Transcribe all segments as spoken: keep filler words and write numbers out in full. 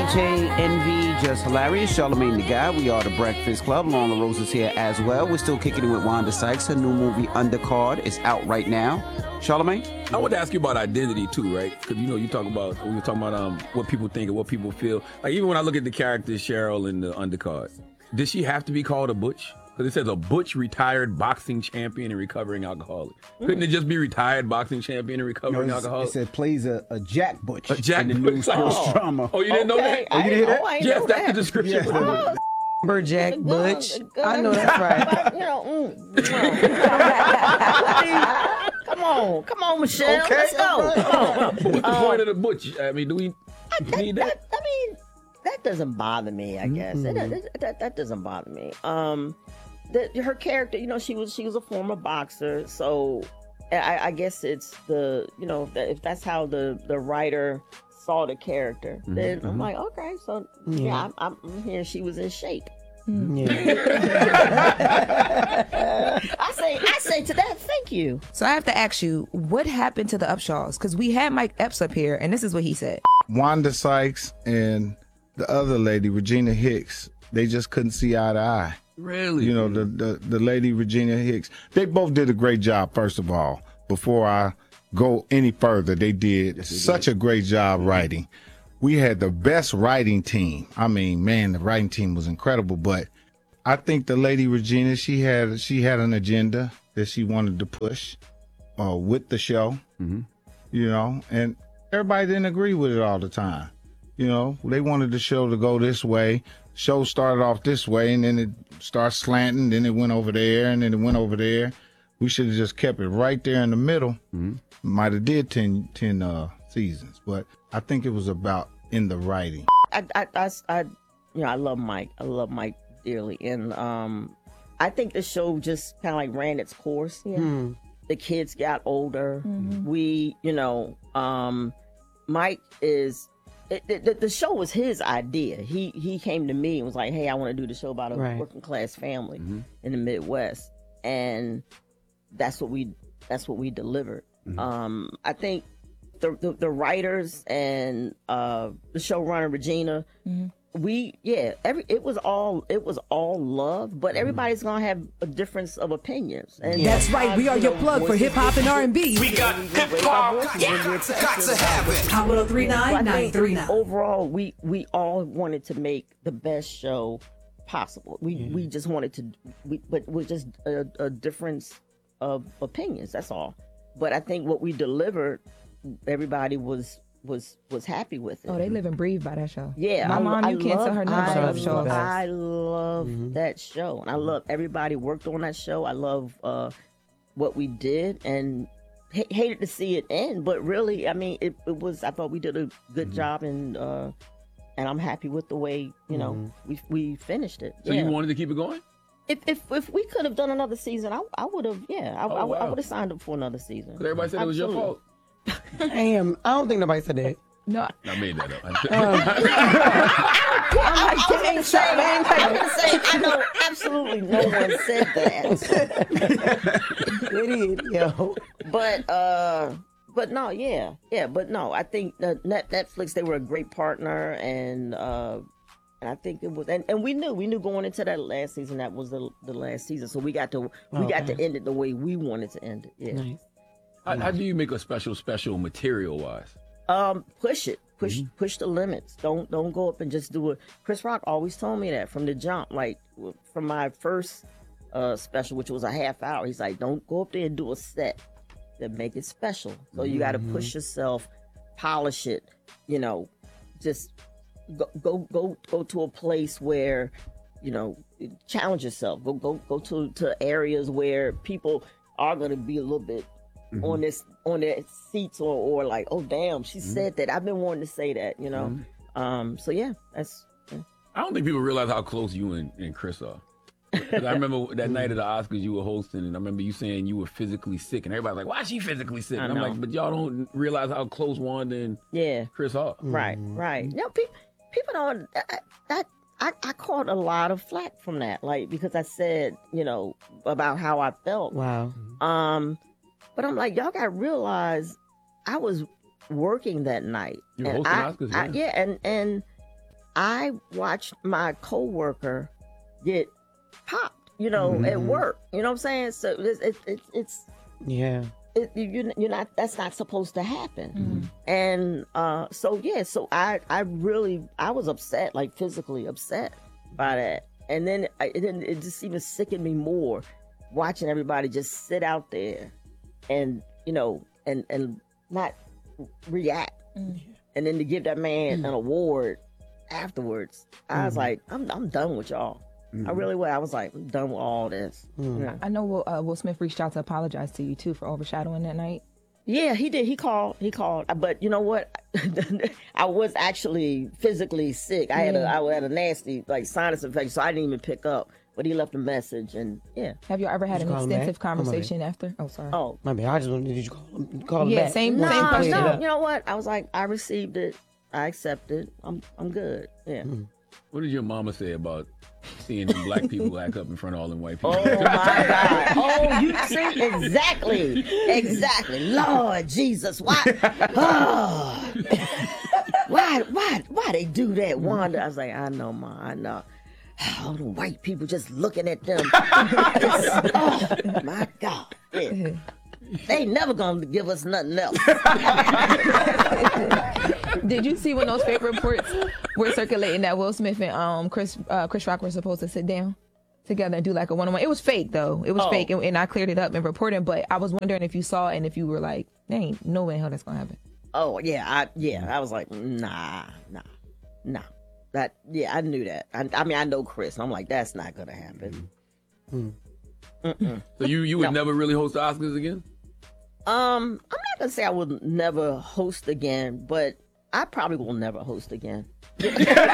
J, Envy, Just Hilarious, Charlamagne the Guy. We are the Breakfast Club. Lorna Rose is here as well. We're still kicking it with Wanda Sykes. Her new movie, Undercard, is out right now. Charlamagne? I want to ask you about identity too, right? Because you know, you talk about we were talking about um what people think and what people feel. Like even when I look at the character Cheryl in the Undercard, does she have to be called a butch? Because it says a butch retired boxing champion and recovering alcoholic. Couldn't it just be retired boxing champion and recovering No, alcoholic? It said plays a, a Jack Butch. A Jack in the Butch. new sports Oh. drama. Oh, you didn't know Okay, that? I you didn't hear didn't- that? oh, I didn't Yes, know that's the that. description. for the movie. Jack Good, Butch. good. I know that's right. But, you know, mm, come on, come on, Michelle. Okay, Let's go. all right. Come on. But what's the point of the butch? I mean, do we need that? I mean, that doesn't bother me. I guess it, it, that that doesn't bother me. Um, the, her character, you know, she was she was a former boxer, so I, I guess it's the you know that if that's how the the writer saw the character, then I'm like, okay, so yeah, Yeah. I'm, I'm here. She was in shape. Yeah. I say, I say to that, thank you. So I have to ask you, what happened to the Upshaws? Because we had Mike Epps up here, and this is what he said. Wanda Sykes and the other lady, Regina Hicks, they just couldn't see eye to eye. Really? You know, the, the, the lady, Regina Hicks, they both did a great job, first of all. Before I go any further, they did such a great job writing. We had the best writing team. I mean, man, the writing team was incredible. But I think the lady Regina, she had she had an agenda that she wanted to push uh, with the show. Mm-hmm. You know, and everybody didn't agree with it all the time. You know, they wanted the show to go this way. Show started off this way, and then it started slanting. Then it went over there, and then it went over there. We should have just kept it right there in the middle. Mm-hmm. Might have did ten, ten uh, seasons, but I think it was about in the writing. I, I, I, I, you know, I love Mike. I love Mike dearly, and um, I think the show just kind of like ran its course. Yeah. The kids got older. We, you know, um, Mike is. It, the, the show was his idea. He he came to me and was like, "Hey, I want to do the show about a Right. working class family in the Midwest," and that's what we that's what we delivered. Um, I think the, the the writers and uh, the showrunner Regina, we yeah, every it was all it was all love, but everybody's gonna have a difference of opinions. And That's right. We are you your know, plug for voices hip hop and get- R and B. We got hip hop, yeah, got to have it. Hot one oh three So I nine, nine think three nine. overall, we we all wanted to make the best show possible. We we just wanted to, we, but it was just a, a difference of opinions. That's all. But I think what we delivered, everybody was was was happy with it. Oh, they live and breathe by that show. Yeah, My I, mom, I you can't love, tell her nothing I, about love, shows. I love that show, and I love everybody worked on that show. I love uh, what we did, and ha- hated to see it end. But really, I mean, it, it was. I thought we did a good job, and uh, and I'm happy with the way you know we we finished it. So yeah. you wanted to keep it going? if if if we could have done another season, I I would have. Yeah, I, Oh, I, wow. would have signed up for another season. Because everybody said it was your Absolutely. fault. Damn, I don't think nobody said that. No, I made that up. I'm like, dang, Shane, I'm gonna say, I know absolutely no one said that. Idiot, yo. But uh, but no, yeah, yeah, but no, I think that Net Netflix, they were a great partner, and uh, and I think it was, and, and we knew we knew going into that last season that was the the last season, so we got to we got to Okay. end it the way we wanted to end it. Yeah. Nice. how, how do you make a special, special material wise? Um, push it, push push the limits. Don't don't go up and just do it. Chris Rock always told me that from the jump. Like w- from my first uh special, which was a half hour, he's like, don't go up there and do a set. Then make it special. So you got to push yourself, polish it. You know, just go go go go to a place where, you know, challenge yourself. Go go go to to areas where people are gonna be a little bit on this on their seats or, or like, oh damn, she said that. I've been wanting to say that, you know. Um so yeah, that's yeah. I don't think people realize how close you and, and Chris are. 'Cause I remember that night of the Oscars you were hosting, and I remember you saying you were physically sick, and everybody's like, "Why is she physically sick?" I And I'm know. like, "But y'all don't realize how close Wanda and yeah, Chris are." right, right. You know, people people don't that, that I, I caught a lot of flack from that, like because I said, you know, about how I felt. Wow. Um, but I'm like, y'all gotta realize I was working that night. You were And hosting I- Oscars, I- yeah. yeah, and and I watched my coworker get popped, you know, mm-hmm. at work. You know what I'm saying? So it's it, it, it's yeah. It, you, you're not. That's not supposed to happen. Mm-hmm. And uh, so yeah. So I I really I was upset, like physically upset by that. And then I, it it just even sickened me more watching everybody just sit out there and you know and and not react. Mm-hmm. And then to give that man mm-hmm. an award afterwards, I mm-hmm. was like, I'm I'm done with y'all. Mm-hmm. I really was. I was like, I'm done with all this. Mm-hmm. Yeah. I know Will, uh, Will Smith reached out to apologize to you too for overshadowing that night. Yeah, he did. He called. He called. But you know what? I was actually physically sick. I had a I had a nasty like sinus infection, so I didn't even pick up. But he left a message, and yeah. Have you ever had did an extensive back? conversation after? Oh, sorry. Oh, my bad. I just wanted. Did you call him? Call him yeah, back? same. No, same question. no. You know what? I was like, I received it. I accepted. I'm I'm good. Yeah. Mm. What did your mama say about seeing them black people act up in front of all them white people? Oh my God! Oh, you see exactly, exactly. Lord Jesus, why? Oh. why, why, why they do that, Wanda? I was like, I know, ma, I know. All the white people just looking at them. Oh my God! Yeah. They never gonna give us nothing else. Did you see when those fake reports were circulating that Will Smith and um Chris uh, Chris Rock were supposed to sit down together and do like a one-on-one? It was fake though. It was oh. fake, and, and I cleared it up and reported. But I was wondering if you saw it and if you were like, "There ain't no way in hell that's gonna happen." Oh yeah, I yeah, I was like, nah, nah, nah. That yeah, I knew that. I, I mean, I know Chris. And I'm like, that's not gonna happen. Mm-hmm. So you you would No. never really host the Oscars again? Um, I'm not gonna say I would never host again, but I probably will never host again. Right.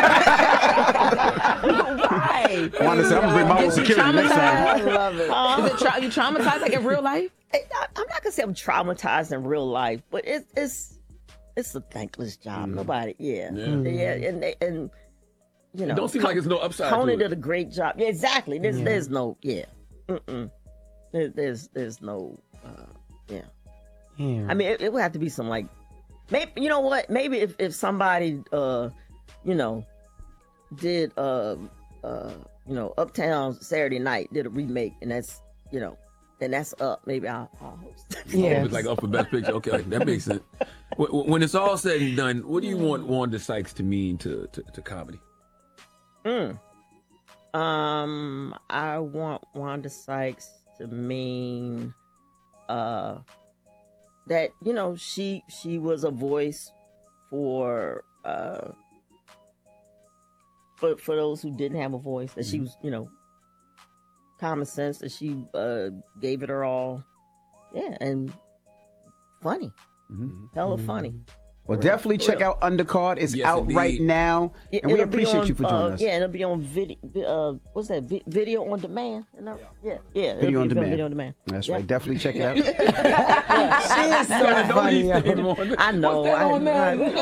Wanda said, I'm gonna bring my own Is you security next time. I love it. Is it tra- you traumatized like in real life? I, I'm not gonna say I'm traumatized in real life, but it's it's it's a thankless job. Mm. Nobody, yeah, Yeah. yeah, and they- and you know, It don't seem like it's no upside to Conan it. did a great job. Yeah, exactly. There's Yeah. there's no yeah, Mm-mm. There, there's there's no uh, yeah. Yeah. I mean, it, it would have to be some like, maybe you know what? Maybe if, if somebody, uh, you know, did uh, uh, you know, Uptown Saturday Night did a remake, and that's you know, then that's up. Maybe I'll, I'll host. yeah. It's like up for best picture. Okay, that makes sense. When when it's all said and done, what do you want Wanda Sykes to mean to to, to comedy? Mm. Um, I want Wanda Sykes to mean, uh. that you know she she was a voice for uh for for those who didn't have a voice, that she was you know common sense, that she uh gave it her all, yeah, and funny, Mm-hmm. hella funny. Well, definitely check out Undercard. It's Yes, out indeed. right now, It- and we it'll be appreciate on, you for joining uh, us. Yeah, it'll be on video. Uh, what's that? Vi- video on demand. Isn't that- Yeah, yeah. it'll Video be on demand. Video on demand. That's Yeah. right. Definitely check it out. She is so funny. yo. I know. What's that I, on there? I, what's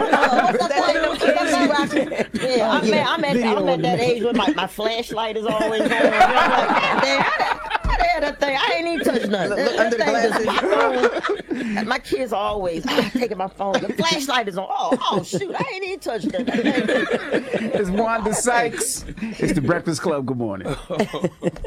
that thing? Yeah, I'm at, I'm at, I'm at that age where my, my flashlight is always on. I'm like, damn, how the hell that thing? I ain't even touch nothing. Look That- under the that thing just- my kids are always ah, taking my phone. The flashlight is on. Oh, oh shoot! I ain't even touched that. It's Wanda Sykes. It's the Breakfast Club. Good morning.